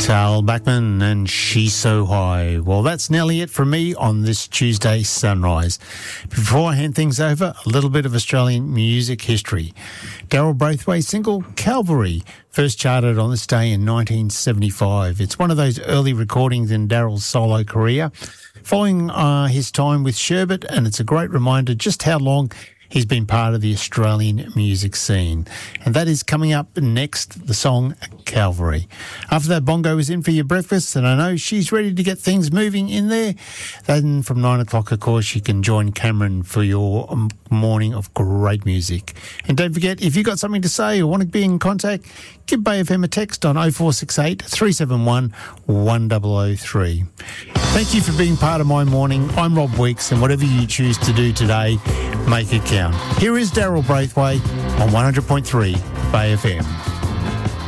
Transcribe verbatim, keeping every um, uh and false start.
Tal Bachman and She's So High. Well, that's nearly it from me on this Tuesday sunrise. Before I hand things over, a little bit of Australian music history. Daryl Braithwaite's single Calvary first charted on this day in nineteen seventy-five. It's one of those early recordings in Daryl's solo career, following uh, his time with Sherbet, and it's a great reminder just how long he's been part of the Australian music scene. And that is coming up next, the song Calvary. After that, Bongo is in for your breakfast, and I know she's ready to get things moving in there. Then from nine o'clock, of course, you can join Cameron for your morning of great music. And don't forget, if you've got something to say or want to be in contact, give Bay F M a text on oh four six eight, three seven one, one oh oh three. Thank you for being part of my morning. I'm Rob Weeks, and whatever you choose to do today, make it count. Here is Daryl Braithwaite on one hundred point three Bay F M.